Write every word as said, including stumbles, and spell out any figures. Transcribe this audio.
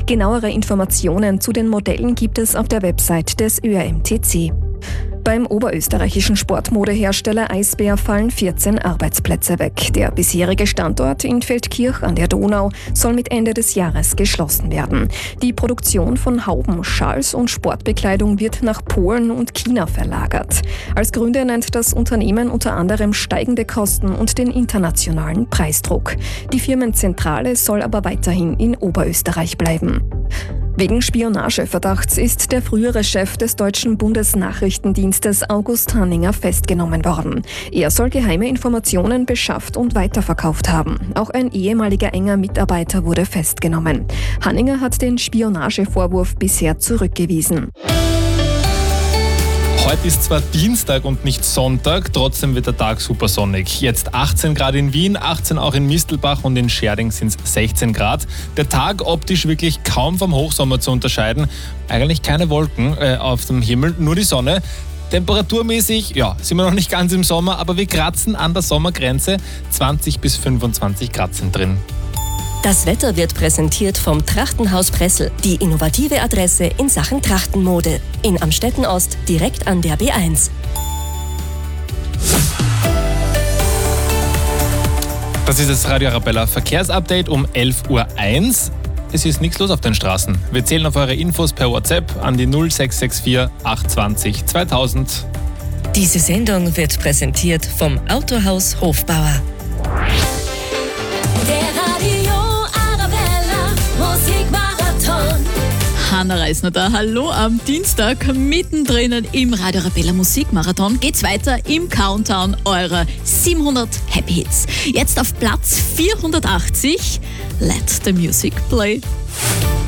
Genauere Informationen zu den Modellen gibt es auf der Website des Ö R M T C. Beim oberösterreichischen Sportmodehersteller Eisbär fallen vierzehn Arbeitsplätze weg. Der bisherige Standort in Feldkirch an der Donau soll mit Ende des Jahres geschlossen werden. Die Produktion von Hauben, Schals und Sportbekleidung wird nach Polen und China verlagert. Als Gründe nennt das Unternehmen unter anderem steigende Kosten und den internationalen Preisdruck. Die Firmenzentrale soll aber weiterhin in Oberösterreich bleiben. Wegen Spionageverdachts ist der frühere Chef des deutschen Bundesnachrichtendienstes August Hanninger festgenommen worden. Er soll geheime Informationen beschafft und weiterverkauft haben. Auch ein ehemaliger enger Mitarbeiter wurde festgenommen. Hanninger hat den Spionagevorwurf bisher zurückgewiesen. Heute ist zwar Dienstag und nicht Sonntag, trotzdem wird der Tag super sonnig. Jetzt achtzehn Grad in Wien, achtzehn auch in Mistelbach und in Scherding sind es sechzehn Grad. Der Tag optisch wirklich kaum vom Hochsommer zu unterscheiden. Eigentlich keine Wolken äh, auf dem Himmel, nur die Sonne. Temperaturmäßig, ja, sind wir noch nicht ganz im Sommer, aber wir kratzen an der Sommergrenze. zwanzig bis fünfundzwanzig Grad sind drin. Das Wetter wird präsentiert vom Trachtenhaus Pressel, die innovative Adresse in Sachen Trachtenmode. In Amstetten Ost, direkt an der B eins. Das ist das Radio Arabella Verkehrsupdate um elf Uhr eins. Es ist nichts los auf den Straßen. Wir zählen auf eure Infos per WhatsApp an die null sechs sechs vier acht zwei null zweitausend. Diese Sendung wird präsentiert vom Autohaus Hofbauer. Hanna Reisner da. Hallo am Dienstag. Mittendrin im Radio Arabella Musikmarathon geht's weiter im Countdown eurer siebenhundert Happy Hits. Jetzt auf Platz vierhundertachtzig. Let the music play.